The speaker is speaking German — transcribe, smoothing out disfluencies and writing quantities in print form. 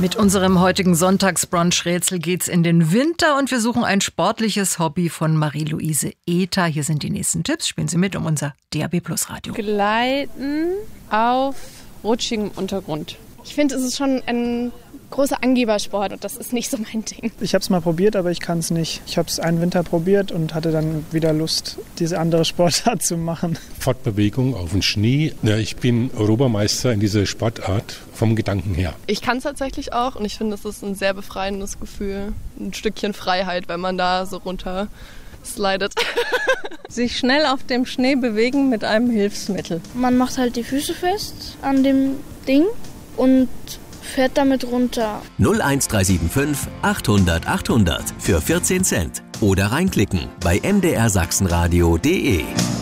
Mit unserem heutigen Sonntagsbrunch-Rätsel geht's in den Winter und wir suchen ein sportliches Hobby von Marie-Louise Ether. Hier sind die nächsten Tipps. Spielen Sie mit um unser DAB+-Radio. Gleiten auf rutschigem Untergrund. Ich finde, es ist schon ein großer Angebersport und das ist nicht so mein Ding. Ich habe es mal probiert, aber ich kann es nicht. Ich habe es einen Winter probiert und hatte dann wieder Lust, diese andere Sportart zu machen. Fortbewegung auf dem Schnee. Ja, ich bin Europameister in dieser Sportart vom Gedanken her. Ich kann es tatsächlich auch und ich finde, es ist ein sehr befreiendes Gefühl. Ein Stückchen Freiheit, wenn man da so runter slidet. Sich schnell auf dem Schnee bewegen mit einem Hilfsmittel. Man macht halt die Füße fest an dem Ding und fährt damit runter. 01375 800 800 für 14 Cent. Oder reinklicken bei mdrsachsenradio.de.